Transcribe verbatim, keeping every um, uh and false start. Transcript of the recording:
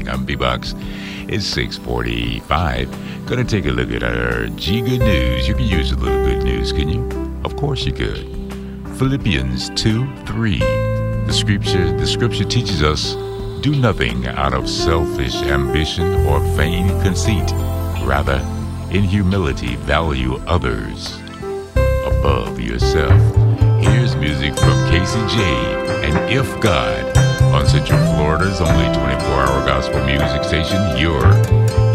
I'm B-Box. It's six forty-five. Gonna take a look at our G-Good News. You can use a little good news, can you? Of course you could. Philippians two three. The scripture, the scripture teaches us, do nothing out of selfish ambition or vain conceit. Rather, in humility, value others above yourself. Here's music from Casey J and If God on Central Florida's only twenty-four hour gospel music station, your